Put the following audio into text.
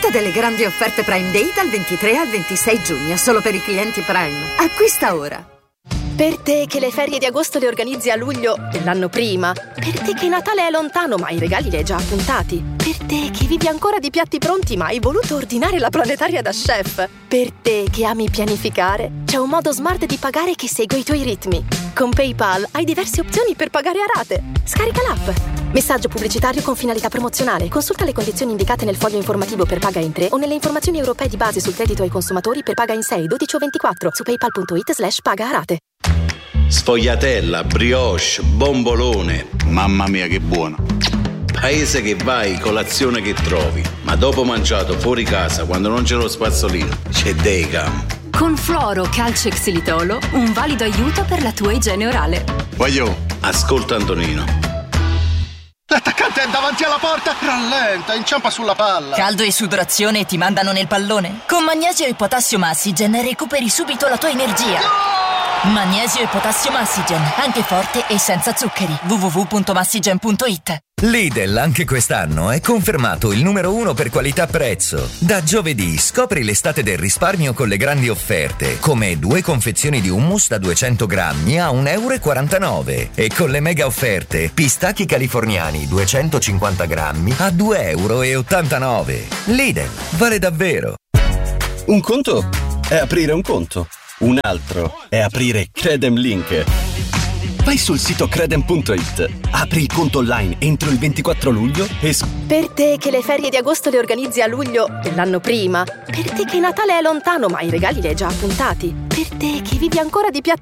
Approfitta delle grandi offerte Prime Day dal 23 al 26 giugno, solo per i clienti Prime. Acquista ora. Per te che le ferie di agosto le organizzi a luglio dell'anno prima. Per te che Natale è lontano ma i regali li hai già appuntati. Per te che vivi ancora di piatti pronti ma hai voluto ordinare la planetaria da chef. Per te che ami pianificare, c'è un modo smart di pagare che segue i tuoi ritmi. Con PayPal hai diverse opzioni per pagare a rate. Scarica l'app. Messaggio pubblicitario con finalità promozionale. Consulta le condizioni indicate nel foglio informativo per Paga in 3 o nelle informazioni europee di base sul credito ai consumatori per Paga in 6, 12 o 24 su paypal.it/paga a rate. Sfogliatella, brioche, bombolone. Mamma mia, che buono. Paese che vai, colazione che trovi. Ma dopo mangiato fuori casa, quando non c'è lo spazzolino, c'è Decam. Con fluoro, calcio e xilitolo, un valido aiuto per la tua igiene orale. Voglio. Ascolta Antonino. L'attaccante è davanti alla porta. Rallenta, inciampa sulla palla. Caldo e sudorazione ti mandano nel pallone? Con Magnesio e Potassio Massigen recuperi subito la tua energia. Magnesio e Potassio Massigen, anche forte e senza zuccheri. www.massigen.it. Lidl anche quest'anno è confermato il numero 1 per qualità-prezzo. Da giovedì scopri l'estate del risparmio con le grandi offerte, come 2 confezioni di hummus da 200 grammi a 1,49 € e con le mega offerte pistacchi californiani 250 grammi a 2,89 €. Lidl, vale davvero. Un conto è aprire un conto, un altro è aprire Credem Link. Vai sul sito credem.it, apri il conto online entro il 24 luglio e... Per te che le ferie di agosto le organizzi a luglio dell'anno prima. Per te che Natale è lontano ma i regali li hai già appuntati. Per te che vivi ancora di piatti